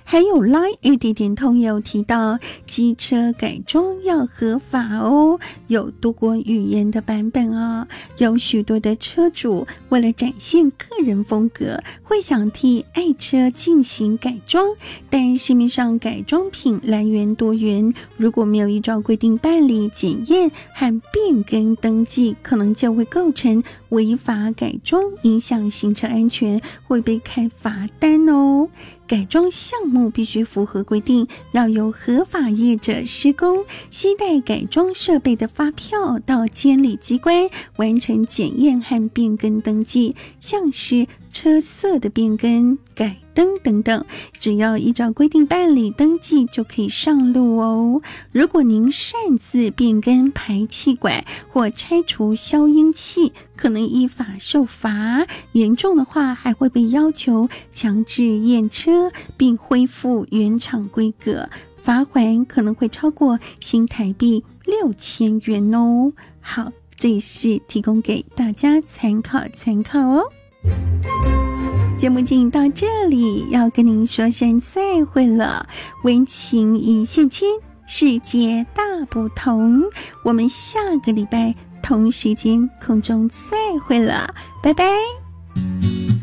还有 Line AD 通有提到机车改装要合法哦，有多国语言的版本啊。有许多的车主为了展现个人风格，会想替爱车进行改装，但市面上改装品来源多元，如果没有依照规定办理检验和变更登记，可能就会构成违法改装，影响行车安全，会被开罚单哦。改装项目必须符合规定，要由合法业者施工，携带改装设备的发票到监理机关完成检验和变更登记，像是车色的变更、改灯等等，只要依照规定办理登记就可以上路哦。如果您擅自变更排气管或拆除消音器，可能依法受罚，严重的话还会被要求强制验车并恢复原厂规格，罚款可能会超过新台币6000元哦。好，这也是提供给大家参考哦。节目进行到这里，要跟您说声再会了。温情一线牵，世界大不同。我们下个礼拜同时间空中再会了，拜拜。